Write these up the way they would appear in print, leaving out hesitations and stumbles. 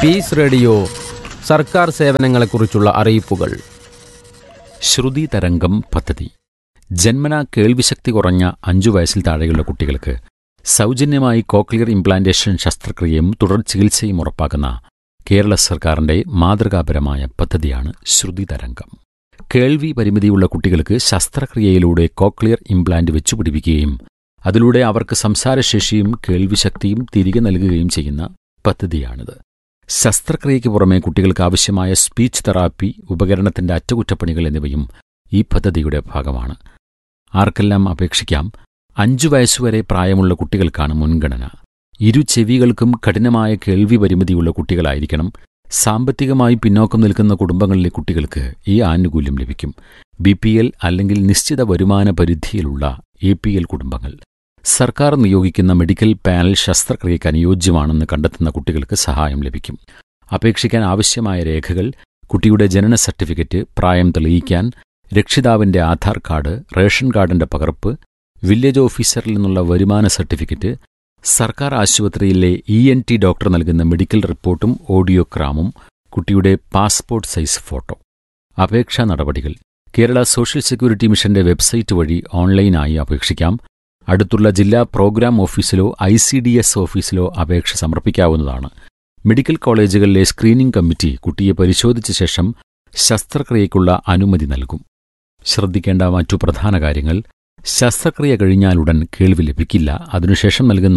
Piece radio സർക്കാർ സേവനങ്ങളെക്കുറിച്ചുള്ള അറിയിപ്പുകൾ. ശ്രുതി തരംഗം പദ്ധതി. ജന്മനാ കേൾവിശക്തി കുറഞ്ഞ 5 വയസ്സിൽ താഴെയുള്ള കുട്ടികൾക്ക് സൗജന്യമായി കോക്ലിയർ ഇംപ്ലാന്റേഷൻ ശസ്ത്രക്രിയയും തുടർ ചികിത്സയും ഉറപ്പാക്കുന്ന കേരള സർക്കാരിന്റെ മാതൃകാപരമായ പദ്ധതിയാണ് ശ്രുതി തരംഗം. കേൾവി പരിമിതിയുള്ള കുട്ടികൾക്ക് ശസ്ത്രക്രിയയിലൂടെ കോക്ലിയർ ഇംപ്ലാന്റ് വെച്ചുപിടിപ്പിക്കുകയും അതിലൂടെ അവർക്ക് സംസാരശേഷിയും കേൾവിശക്തിയും തിരികെ നൽകുകയും ചെയ്യുന്ന പദ്ധതിയാണിത്. ശസ്ത്രക്രിയയ്ക്ക് പുറമെ കുട്ടികൾക്ക് ആവശ്യമായ സ്പീച്ച് തെറാപ്പി, ഉപകരണത്തിന്റെ അറ്റകുറ്റപ്പണികൾ എന്നിവയും ഈ പദ്ധതിയുടെ ഭാഗമാണ്. ആർക്കെല്ലാം അപേക്ഷിക്കാം? 5 വയസ്സുവരെ പ്രായമുള്ള കുട്ടികൾക്കാണ് മുൻഗണന. ചെവികൾക്കും കഠിനമായ കേൾവി പരിമിതിയുള്ള കുട്ടികളായിരിക്കണം. സാമ്പത്തികമായി പിന്നോക്കം നിൽക്കുന്ന കുടുംബങ്ങളിലെ കുട്ടികൾക്ക് ഈ ആനുകൂല്യം ലഭിക്കും. BPL അല്ലെങ്കിൽ നിശ്ചിത വരുമാന പരിധിയിലുള്ള APL കുടുംബങ്ങൾ. സർക്കാർ നിയോഗിക്കുന്ന മെഡിക്കൽ പാനൽ ശസ്ത്രക്രിയയ്ക്ക് അനുയോജ്യമാണെന്ന് കണ്ടെത്തുന്ന കുട്ടികൾക്ക് സഹായം ലഭിക്കും. അപേക്ഷിക്കാൻ ആവശ്യമായ രേഖകൾ: കുട്ടിയുടെ ജനന സർട്ടിഫിക്കറ്റ്, പ്രായം തെളിയിക്കാൻ രക്ഷിതാവിന്റെ ആധാർ കാർഡ്, റേഷൻ കാർഡിന്റെ പകർപ്പ്, വില്ലേജ് ഓഫീസറിൽ നിന്നുള്ള വരുമാന സർട്ടിഫിക്കറ്റ്, സർക്കാർ ആശുപത്രിയിലെ ENT ഡോക്ടർ നൽകുന്ന മെഡിക്കൽ റിപ്പോർട്ടും ഓഡിയോഗ്രാമും, കുട്ടിയുടെ പാസ്പോർട്ട് സൈസ് ഫോട്ടോ. അപേക്ഷാ നടപടികൾ: കേരള സോഷ്യൽ സെക്യൂരിറ്റി മിഷന്റെ വെബ്സൈറ്റ് വഴി ഓൺലൈനായി അപേക്ഷിക്കാം. അടുത്തുള്ള ജില്ലാ പ്രോഗ്രാം ഓഫീസിലോ ICDS ഓഫീസിലോ അപേക്ഷ സമർപ്പിക്കാവുന്നതാണ്. മെഡിക്കൽ കോളേജുകളിലെ സ്ക്രീനിംഗ് കമ്മിറ്റി കുട്ടിയെ പരിശോധിച്ച ശേഷം ശസ്ത്രക്രിയയ്ക്കുള്ള അനുമതി നൽകും. ശ്രദ്ധിക്കേണ്ട മറ്റു പ്രധാന കാര്യങ്ങൾ: ശസ്ത്രക്രിയ കഴിഞ്ഞാലുടൻ കേൾവി ലഭിക്കില്ല. അതിനുശേഷം നൽകുന്ന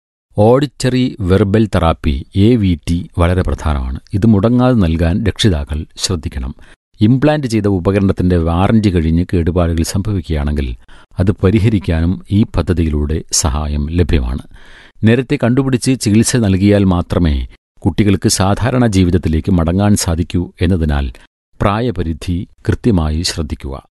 ഓഡിറ്ററി വെർബൽ തെറാപ്പി AVT വളരെ പ്രധാനമാണ്. ഇത് മുടങ്ങാതെ നൽകാൻ രക്ഷിതാക്കൾ ശ്രദ്ധിക്കണം. ഇംപ്ലാന്റ് ചെയ്ത ഉപകരണത്തിന്റെ വാറന്റി കഴിഞ്ഞ് കേടുപാടുകൾ സംഭവിക്കുകയാണെങ്കിൽ അത് പരിഹരിക്കാനും ഈ പദ്ധതിയിലൂടെ സഹായം ലഭ്യമാണ്. നേരത്തെ കണ്ടുപിടിച്ച് ചികിത്സ നൽകിയാൽ മാത്രമേ കുട്ടികൾക്ക് സാധാരണ ജീവിതത്തിലേക്ക് മടങ്ങാൻ സാധിക്കൂ എന്നതിനാൽ പ്രായപരിധി കൃത്യമായി ശ്രദ്ധിക്കുക.